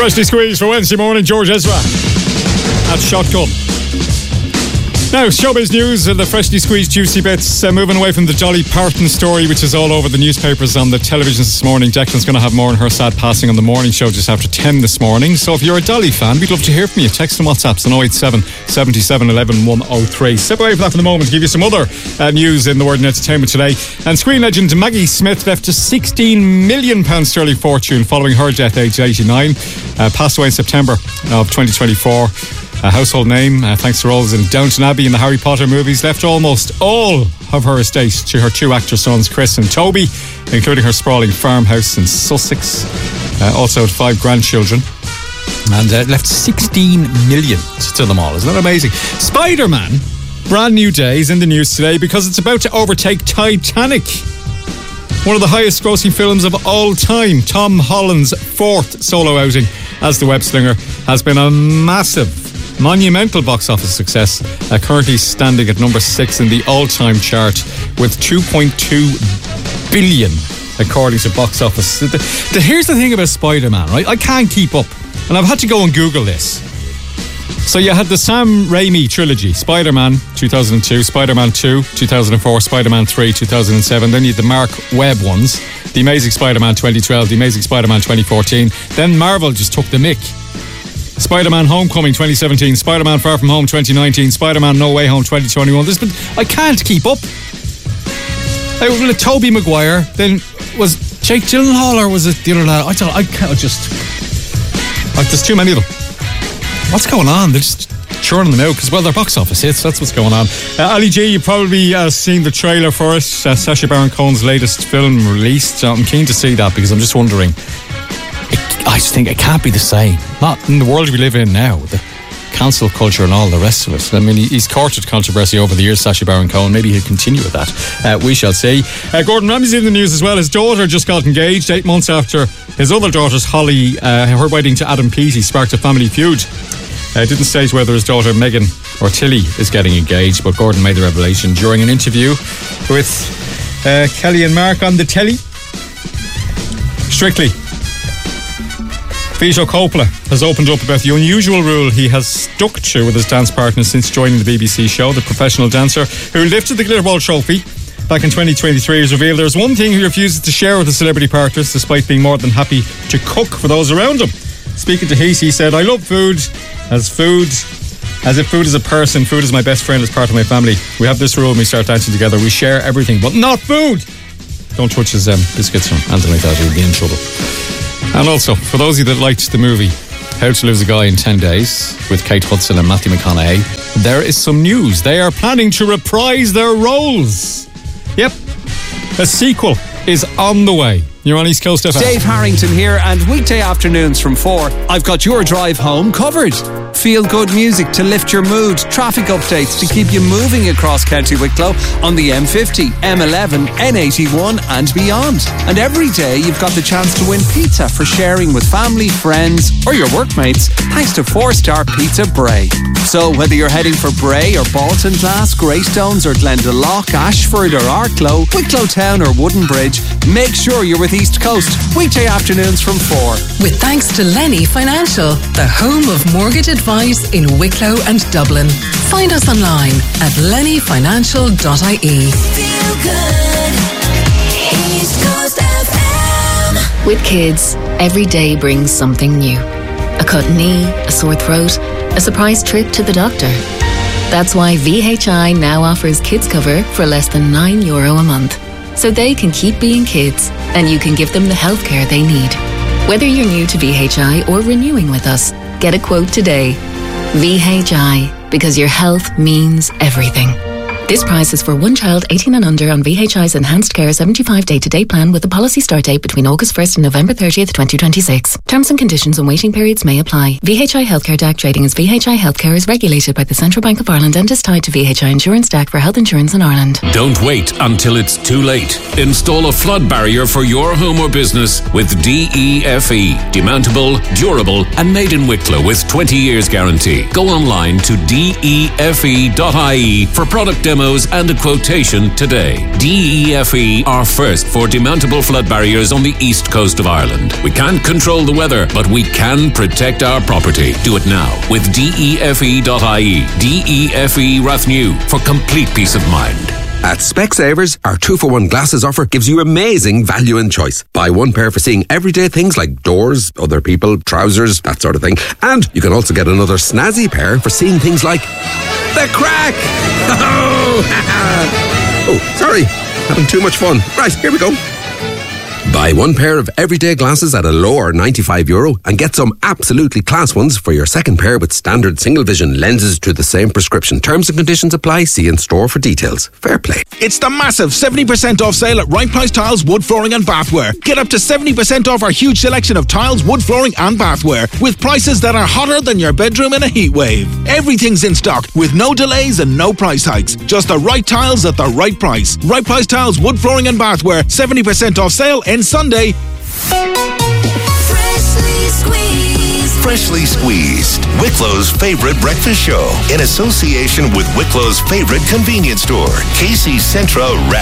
Freshly squeezed for Wednesday morning, George Ezra at Shotgun. Now, showbiz news and the freshly squeezed juicy bits. Moving away from the Dolly Parton story, which is all over the newspapers on the televisions this morning. Declan's going to have more on her sad passing on the morning show just after 10 this morning. So if you're a Dolly fan, we'd love to hear from you. Text and WhatsApps on 087 77 11 103. Step away from that for the moment to give you some other news in the world of entertainment today. And screen legend Maggie Smith left a £16 million sterling fortune following her death, aged 89. Passed away in September of 2024. A household name, thanks to roles in Downton Abbey and the Harry Potter movies, left almost all of her estate to her two actor sons, Chris and Toby, including her sprawling farmhouse in Sussex. Also had 5 grandchildren. And left 16 million to them all. Isn't that amazing? Spider-Man, brand new day, is in the news today because it's about to overtake Titanic. One of the highest grossing films of all time. Tom Holland's 4th solo outing as the web slinger has been a massive, monumental box office success, currently standing at number 6 in the all-time chart with 2.2 billion according to box office. Here's the thing about Spider-Man, right? I can't keep up, and I've had to go and Google this. So you had the Sam Raimi trilogy, Spider-Man 2002, Spider-Man 2 2004, Spider-Man 3 2007. Then you had the Mark Webb ones, The Amazing Spider-Man 2012, The Amazing Spider-Man 2014. Then Marvel just took the mick. Spider-Man Homecoming 2017, Spider-Man Far From Home 2019, Spider-Man No Way Home 2021. I can't keep up. Tobey Maguire, then was Jake Gyllenhaal or was it the other lad? I can't just... there's too many of them. What's going on? They're just churning them out because, well, they're box office hits. That's what's going on. Ali G, you've probably seen the trailer for it. Sacha Baron Cohen's latest film released. I'm keen to see that because I'm just wondering... I just think it can't be the same. Not in the world we live in now, the cancel culture and all the rest of it. I mean, he's courted controversy over the years, Sacha Baron Cohen. Maybe he'll continue with that. We shall see. Gordon Ramsay's in the news as well. His daughter just got engaged 8 months after his other daughter's Holly, her wedding to Adam Peaty sparked a family feud. It didn't state whether his daughter Megan or Tilly is getting engaged, but Gordon made the revelation during an interview with Kelly and Mark on the telly. Strictly. Vito Coppola has opened up about the unusual rule he has stuck to with his dance partner since joining the BBC show. The professional dancer who lifted the Glitterball trophy back in 2023 has revealed there's one thing he refuses to share with the celebrity partners, despite being more than happy to cook for those around him. Speaking to Heath, he said, "I love food as if food is a person. Food is my best friend as part of my family. We have this rule when we start dancing together. We share everything, but not food." Don't touch his biscuits or anything like that, he'll be in trouble. And also, for those of you that liked the movie How to Lose a Guy in 10 Days with Kate Hudson and Matthew McConaughey, there is some news. They are planning to reprise their roles. Yep, a sequel is on the way. You're on East Coast FM. Dave Harrington here, and weekday afternoons from 4, I've got your drive home covered. Feel good music to lift your mood, traffic updates to keep you moving across County Wicklow on the M50, M11, N81 and beyond. And every day you've got the chance to win pizza for sharing with family, friends or your workmates, thanks to 4-star Pizza Bray. So whether you're heading for Bray or Baltinglass, Greystones or Glendalough, Ashford or Arklow, Wicklow Town or Wooden Bridge, make sure you're with East Coast, weekday afternoons from 4. With thanks to Lenny Financial, the home of mortgage advice in Wicklow and Dublin. Find us online at lennyfinancial.ie. Feel good. East Coast FM. With kids, every day brings something new. A cut knee, a sore throat, a surprise trip to the doctor. That's why VHI now offers kids cover for less than €9 a month. So they can keep being kids and you can give them the healthcare they need. Whether you're new to VHI or renewing with us, get a quote today. VHI, because your health means everything. This price is for one child 18 and under on VHI's Enhanced Care 75 day-to-day plan with a policy start date between August 1st and November 30th, 2026. Terms and conditions and waiting periods may apply. VHI Healthcare DAC trading as VHI Healthcare is regulated by the Central Bank of Ireland and is tied to VHI Insurance DAC for health insurance in Ireland. Don't wait until it's too late. Install a flood barrier for your home or business with DEFE. Demountable, durable and made in Wicklow with 20 years guarantee. Go online to defe.ie for product demonstration demos and a quotation today. DEFE are first for demountable flood barriers on the east coast of Ireland. We can't control the weather, but we can protect our property. Do it now with DEFE.ie. DEFE Rathnew for complete peace of mind. At Specsavers, our 2-for-1 glasses offer gives you amazing value and choice. Buy one pair for seeing everyday things like doors, other people, trousers, that sort of thing. And you can also get another snazzy pair for seeing things like the crack. Oh, sorry. Having too much fun. Right, here we go. Buy one pair of everyday glasses at a lower €95 and get some absolutely class ones for your second pair with standard single vision lenses to the same prescription. Terms and conditions apply. See in store for details. Fair play. It's the massive 70% off sale at Right Price Tiles, Wood Flooring and Bathware. Get up to 70% off our huge selection of tiles, wood flooring and bathware with prices that are hotter than your bedroom in a heat wave. Everything's in stock with no delays and no price hikes. Just the right tiles at the right price. Right Price Tiles, Wood Flooring and Bathware. 70% off sale ends Sunday. Freshly squeezed. Freshly Squeezed, Wicklow's favorite breakfast show in association with Wicklow's favorite convenience store, Casey's Centra Rapid.